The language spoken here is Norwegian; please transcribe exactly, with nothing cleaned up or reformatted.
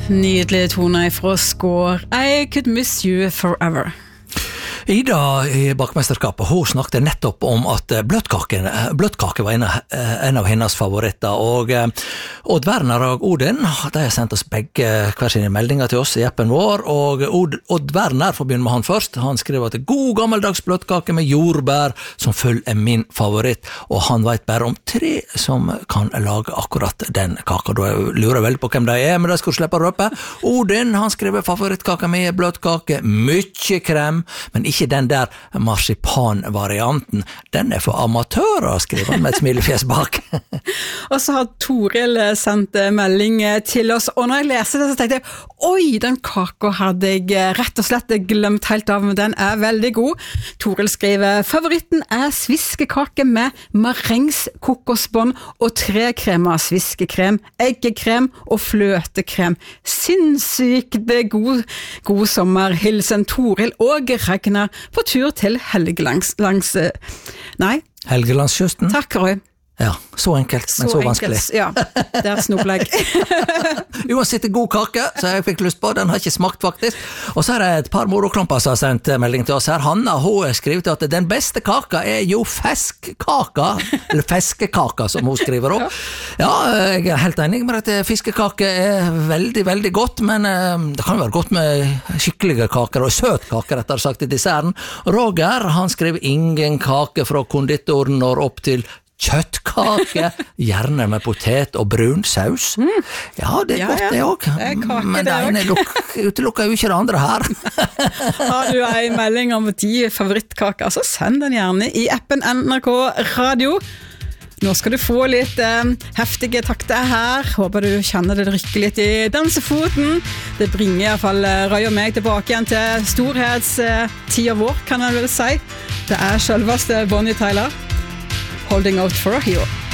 Nydelig toner fra Skår. I could miss you forever. Ida i bakmesterskapet, hun snakket nettopp om at bløtkake, bløtkake var en, en av hennes favoritter, og Odd Werner og Odin, de har sendt oss begge hver sine meldinger til oss i appen vår, og Odd, Odd Werner, får begynne med han først, han skriver at god gammeldags bløtkake med jordbær som følg er min favoritt, og han vet bare om tre som kan lage akkurat den kaka. Da lurer jeg veldig på hvem de er, men de skal slippe å røpe. Odin, han skriver favorittkaka med bløtkake, mye krem, men ikke den der marsipan-varianten. Den er for amatører, skriver han med et smilefjes bak. Og så har Toril sendt melding til oss, og når jeg leser det så tenkte jeg, oi, den kaka hadde jeg rett og slett glemt helt av, men den er veldig god. Toril skriver, favoritten er sviskekake med marengs, kokosbånd og trekrema sviskekrem, eggekrem og fløtekrem. Sinnssykt god, god sommer, hilsen Toril og Ragnar på tur til Helgelands langs, nei Helgelandskysten. Takk, Roy. Ja, så enkelt, men så, så vanskelig. Ja, det er snoplegg. Uansett god kake, så jeg fikk lyst på, den har ikke smakt faktisk. Og så er det et par moroklamper som har sendt melding til oss her. Hanna, hun har skrivet at den beste kaka er jo feskkaka, eller feskekaka som hun skriver også. Ja, jeg er helt enig med at fiskekake er veldig, veldig godt, men det kan jo være godt med skikkelige kaker, og søt kake, rettere sagt, i desserten. Roger, han skriver ingen kake fra konditoren når opp til kjøttkake, gjerne med potet og brun saus. Mm. Ja, det er ja, godt ja. Det også. Det er kake, men det ene utelukker jo ikke det andre her. Har du en melding om de favorittkaker, så send den gjerne i appen N R K Radio. Nå skal du få litt eh, heftige takter her. Håper du kjenner det rykke litt i dansefoten. Det bringer i hvert fall Røy og meg tilbake igjen til storhetstida vår, kan jeg vel si. Det er selveste Bonnie Tyler. Holding out for a hero.